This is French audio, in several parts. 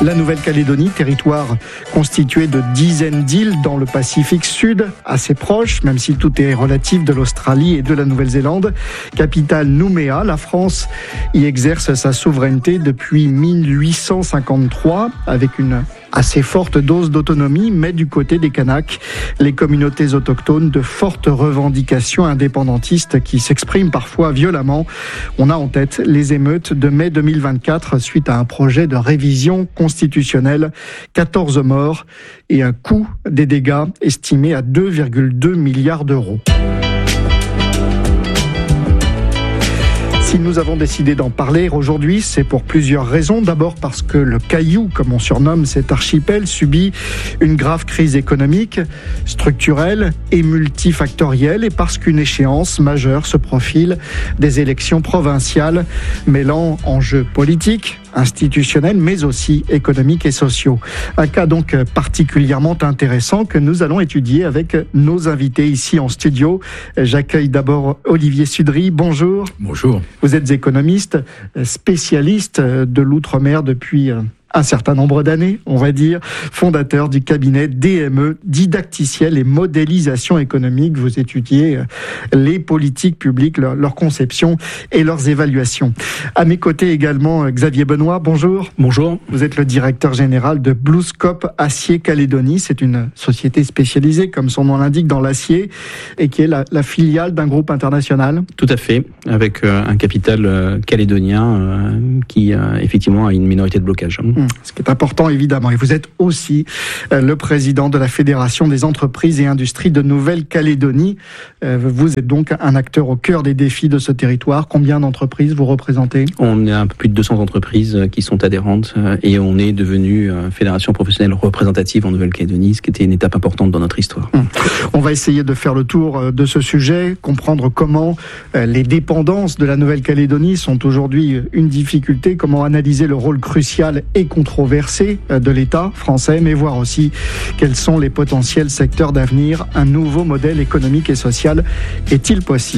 La Nouvelle-Calédonie, territoire constitué de dizaines d'îles dans le Pacifique Sud, assez proche, même si tout est relatif, de l'Australie et de la Nouvelle-Zélande. Capitale Nouméa, la France y exerce sa souveraineté depuis 1853 avec une assez forte dose d'autonomie, mais du côté des Kanaks, les communautés autochtones de fortes revendications indépendantistes qui s'expriment parfois violemment. On a en tête les émeutes de mai 2024 suite à un projet de révision constitutionnelle. 14 morts et un coût des dégâts estimé à 2,2 milliards d'euros. Si nous avons décidé d'en parler aujourd'hui, c'est pour plusieurs raisons. D'abord parce que le Caillou, comme on surnomme cet archipel, subit une grave crise économique, structurelle et multifactorielle, et parce qu'une échéance majeure se profile, des élections provinciales mêlant enjeux politiques, institutionnels, mais aussi économiques et sociaux. Un cas donc particulièrement intéressant que nous allons étudier avec nos invités ici en studio. J'accueille d'abord Olivier Sudry. Bonjour. Bonjour. Vous êtes économiste, spécialiste de l'outre-mer depuis un certain nombre d'années, on va dire, fondateur du cabinet DME, didacticiel et modélisation économique. Vous étudiez les politiques publiques, leur conception et leurs évaluations. À mes côtés également, Xavier Benoît, bonjour. Bonjour. Vous êtes le directeur général de BlueScope Acier Calédonie. C'est une société spécialisée, comme son nom l'indique, dans l'acier et qui est la filiale d'un groupe international. Tout à fait, avec un capital calédonien qui effectivement a une minorité de blocage. Ce qui est important, évidemment. Et vous êtes aussi le président de la Fédération des entreprises et industries de Nouvelle-Calédonie. Vous êtes donc un acteur au cœur des défis de ce territoire. Combien d'entreprises vous représentez ? On a un peu plus de 200 entreprises qui sont adhérentes et on est devenu fédération professionnelle représentative en Nouvelle-Calédonie, ce qui était une étape importante dans notre histoire. On va essayer de faire le tour de ce sujet, comprendre comment les dépendances de la Nouvelle-Calédonie sont aujourd'hui une difficulté, comment analyser le rôle crucial et controversé de l'État français, mais voir aussi quels sont les potentiels secteurs d'avenir. Un nouveau modèle économique et social est-il possible ?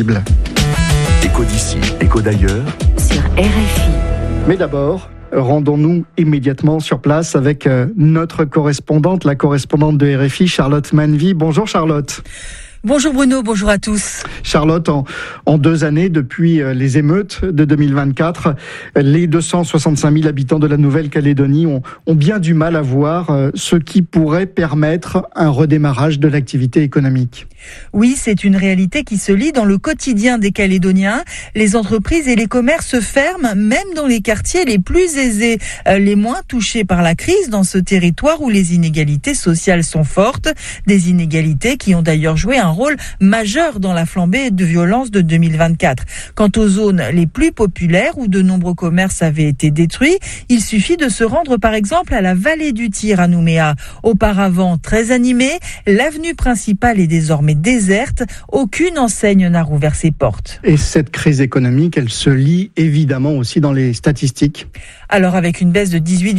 Écho d'ici, écho d'ailleurs. Sur RFI. Mais d'abord, rendons-nous immédiatement sur place avec notre correspondante, la correspondante de RFI, Charlotte Manvy. Bonjour Charlotte. Bonjour Bruno, bonjour à tous. Charlotte, en 2 années, depuis les émeutes de 2024, les 265 000 habitants de la Nouvelle-Calédonie ont bien du mal à voir ce qui pourrait permettre un redémarrage de l'activité économique. Oui, c'est une réalité qui se lit dans le quotidien des Calédoniens. Les entreprises et les commerces ferment, même dans les quartiers les plus aisés, les moins touchés par la crise dans ce territoire où les inégalités sociales sont fortes. Des inégalités qui ont d'ailleurs joué un rôle majeur dans la flambée de violence de 2024. Quant aux zones les plus populaires où de nombreux commerces avaient été détruits, il suffit de se rendre par exemple à la vallée du Tyr à Nouméa. Auparavant très animée, l'avenue principale est désormais déserte. Aucune enseigne n'a rouvert ses portes. Et cette crise économique, elle se lit évidemment aussi dans les statistiques. Alors avec une baisse de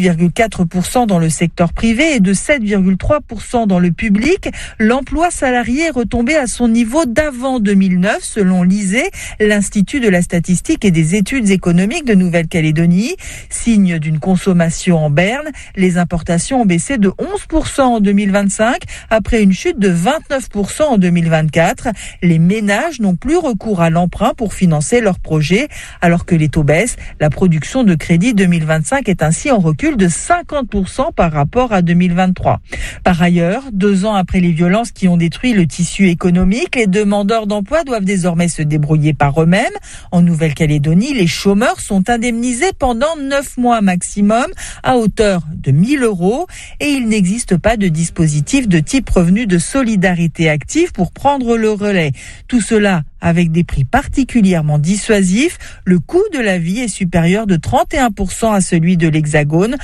18,4% dans le secteur privé et de 7,3% dans le public, l'emploi salarié est retombé à son niveau d'avant 2009 selon l'ISEE, l'Institut de la statistique et des études économiques de Nouvelle-Calédonie. Signe d'une consommation en berne, les importations ont baissé de 11% en 2025 après une chute de 29% en 2024. Les ménages n'ont plus recours à l'emprunt pour financer leurs projets. Alors que les taux baissent, la production de crédit 2025 est ainsi en recul de 50% par rapport à 2023. Par ailleurs, 2 ans après les violences qui ont détruit le tissu économique, les demandeurs d'emploi doivent désormais se débrouiller par eux-mêmes. En Nouvelle-Calédonie, les chômeurs sont indemnisés pendant 9 mois maximum à hauteur de 1 000 € et il n'existe pas de dispositif de type revenu de solidarité active pour prendre le relais. Tout cela avec des prix particulièrement dissuasifs. Le coût de la vie est supérieur de 31% à celui de l'Hexagone,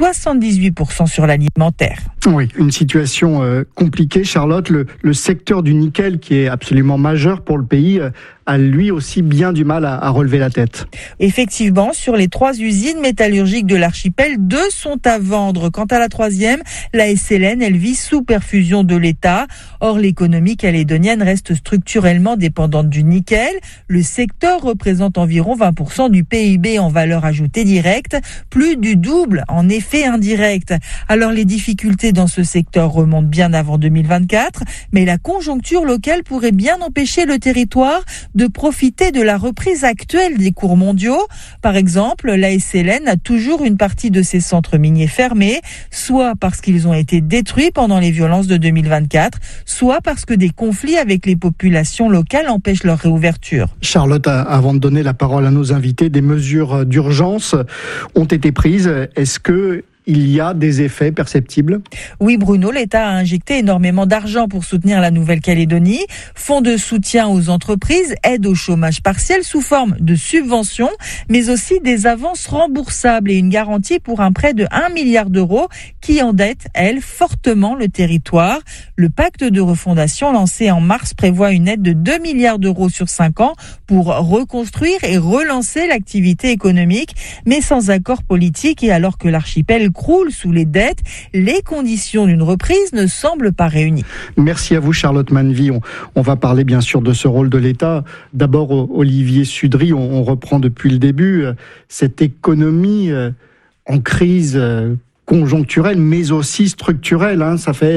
78% sur l'alimentaire. Oui, une situation compliquée, Charlotte. Le secteur du nickel, qui est absolument majeur pour le pays, a lui aussi bien du mal à relever la tête. Effectivement, sur les 3 usines métallurgiques de l'archipel, 2 sont à vendre. Quant à la 3e, la SLN, elle vit sous perfusion de l'État. Or, l'économie calédonienne reste structurellement dépendante du nickel. Le secteur représente environ 20% du PIB en valeur ajoutée directe, plus du double en effet indirect. Alors, les difficultés dans ce secteur remontent bien avant 2024, mais la conjoncture locale pourrait bien empêcher le territoire de profiter de la reprise actuelle des cours mondiaux. Par exemple, la SLN a toujours une partie de ses centres miniers fermés, soit parce qu'ils ont été détruits pendant les violences de 2024, soit parce que des conflits avec les populations locales empêchent leur réouverture. Charlotte, avant de donner la parole à nos invités, des mesures d'urgence ont été prises. Est-ce que il y a des effets perceptibles? Oui, Bruno, l'État a injecté énormément d'argent pour soutenir la Nouvelle-Calédonie. Fonds de soutien aux entreprises, aide au chômage partiel sous forme de subventions, mais aussi des avances remboursables et une garantie pour un prêt de 1 milliard d'euros qui endette, elle, fortement le territoire. Le pacte de refondation lancé en mars prévoit une aide de 2 milliards d'euros sur 5 ans pour reconstruire et relancer l'activité économique, mais sans accord politique et alors que l'archipel croule sous les dettes, les conditions d'une reprise ne semblent pas réunies. Merci à vous Charlotte Manvy. On va parler bien sûr de ce rôle de l'État. D'abord Olivier Sudry, on reprend depuis le début cette économie en crise conjoncturelle mais aussi structurelle. Ça fait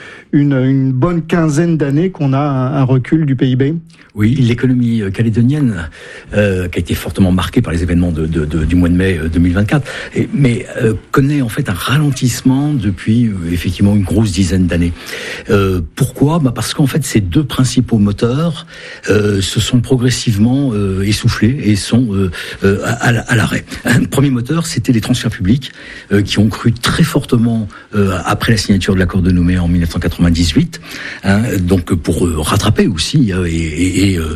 une bonne quinzaine d'années qu'on a un recul du PIB. Oui, l'économie calédonienne qui a été fortement marquée par les événements du mois de mai 2024, mais connaît en fait un ralentissement depuis effectivement une grosse dizaine d'années. Pourquoi ? Parce qu'en fait ces 2 principaux moteurs se sont progressivement essoufflés et sont à l'arrêt. Un premier moteur, c'était les transferts publics qui ont cru très fortement après la signature de l'accord de Nouméa en 1998, donc pour rattraper aussi et